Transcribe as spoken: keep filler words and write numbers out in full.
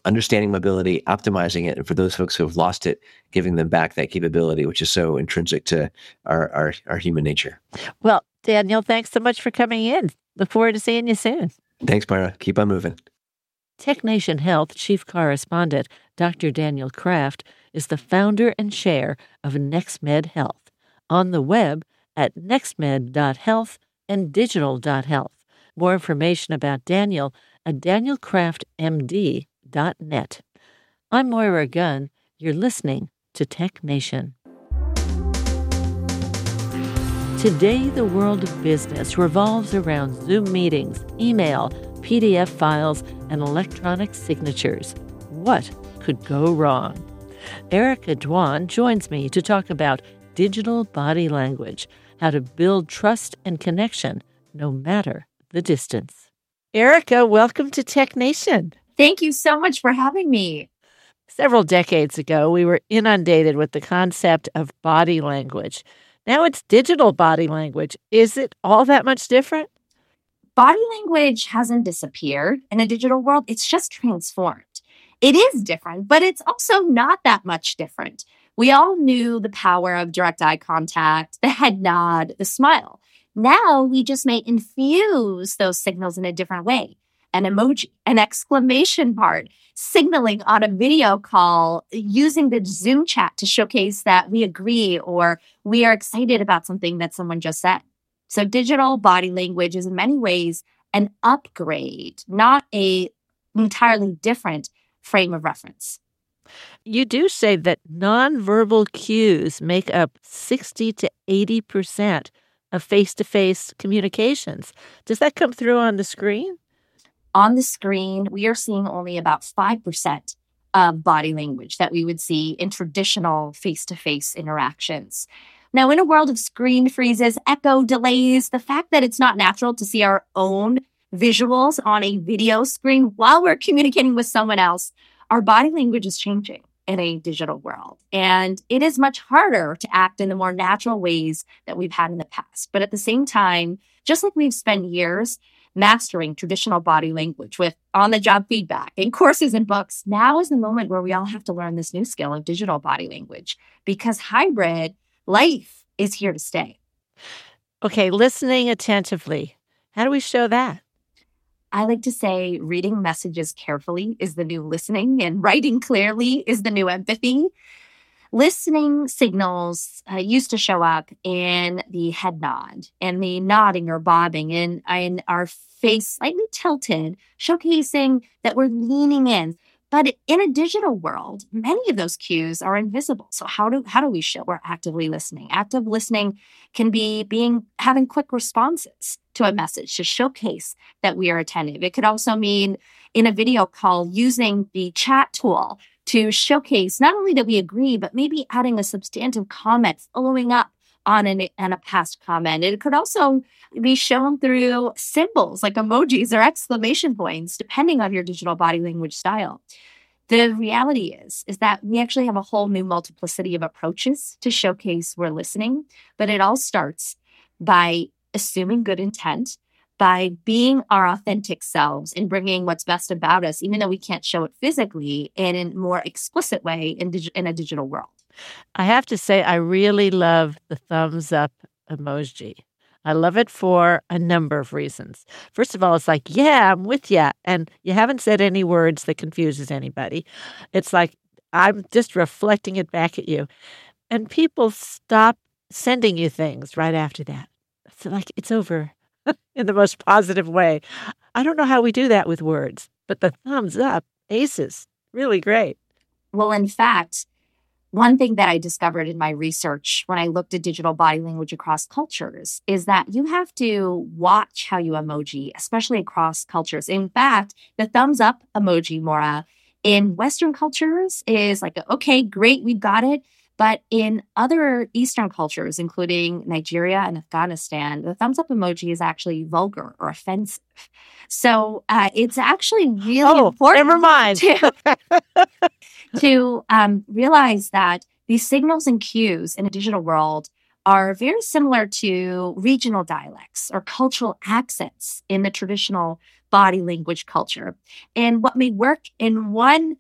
understanding mobility, optimizing it, and for those folks who have lost it, giving them back that capability, which is so intrinsic to our, our, our human nature. Well, Daniel, thanks so much for coming in. Look forward to seeing you soon. Thanks, Myra. Keep on moving. TechNation Health Chief Correspondent Doctor Daniel Kraft is the founder and chair of NextMed Health, on the web at nextmed dot health and digital dot health. More information about Daniel at daniel kraft m d dot net. I'm Moira Gunn. You're listening to Tech Nation. Today, the world of business revolves around Zoom meetings, email, P D F files, and electronic signatures. What could go wrong? Erica Dwan joins me to talk about digital body language, how to build trust and connection no matter the distance. Erica, welcome to Tech Nation. Thank you so much for having me. Several decades ago, we were inundated with the concept of body language. Now it's digital body language. Is it all that much different? Body language hasn't disappeared in a digital world. It's just transformed. It is different, but it's also not that much different. We all knew the power of direct eye contact, the head nod, the smile. Now we just may infuse those signals in a different way. An emoji, an exclamation mark, signaling on a video call, using the Zoom chat to showcase that we agree or we are excited about something that someone just said. So digital body language is in many ways an upgrade, not a entirely different frame of reference. You do say that nonverbal cues make up sixty to eighty percent of face-to-face communications. Does that come through on the screen? On the screen, we are seeing only about five percent of body language that we would see in traditional face-to-face interactions. Now, in a world of screen freezes, echo delays, the fact that it's not natural to see our own visuals on a video screen while we're communicating with someone else, our body language is changing in a digital world. And it is much harder to act in the more natural ways that we've had in the past. But at the same time, just like we've spent years mastering traditional body language with on-the-job feedback and courses and books, now is the moment where we all have to learn this new skill of digital body language, because hybrid life is here to stay. Okay, listening attentively. How do we show that? I like to say reading messages carefully is the new listening, and writing clearly is the new empathy. Listening signals uh, used to show up in the head nod and the nodding or bobbing and, and our face slightly tilted, showcasing that we're leaning in. But in a digital world, many of those cues are invisible. So how do how do we show we're actively listening? Active listening can be being having quick responses to a message to showcase that we are attentive. It could also mean in a video call using the chat tool to showcase not only that we agree, but maybe adding a substantive comment, following up on an, on a past comment. It could also be shown through symbols like emojis or exclamation points, depending on your digital body language style. The reality is, is that we actually have a whole new multiplicity of approaches to showcase we're listening, but it all starts by assuming good intent, by being our authentic selves and bringing what's best about us, even though we can't show it physically, in a more explicit way in, dig- in a digital world. I have to say, I really love the thumbs up emoji. I love it for a number of reasons. First of all, it's like, yeah, I'm with you. And you haven't said any words that confuses anybody. It's like, I'm just reflecting it back at you. And people stop sending you things right after that. It's like, it's over in the most positive way. I don't know how we do that with words, but the thumbs up, aces, really great. Well, in fact, one thing that I discovered in my research when I looked at digital body language across cultures is that you have to watch how you emoji, especially across cultures. In fact, the thumbs up emoji, Maura, in Western cultures is like, okay, great, we've got it. But in other Eastern cultures, including Nigeria and Afghanistan, the thumbs up emoji is actually vulgar or offensive. So uh, it's actually really oh, important. Never mind. To, to um, realize that these signals and cues in a digital world are very similar to regional dialects or cultural accents in the traditional body language culture. And what may work in one